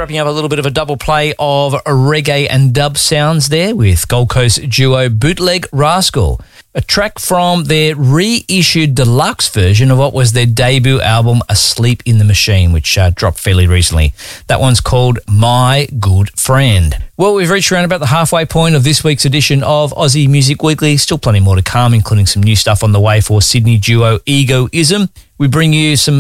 wrapping up a little bit of a double play of reggae and dub sounds there with Gold Coast duo Bootleg Rascal, a track from their reissued deluxe version of what was their debut album Asleep in the Machine, which dropped fairly recently. That one's called My Good Friend. Well, we've reached around about the halfway point of this week's edition of Aussie Music Weekly. Still plenty more to come, including some new stuff on the way for Sydney duo Egoism. We bring you some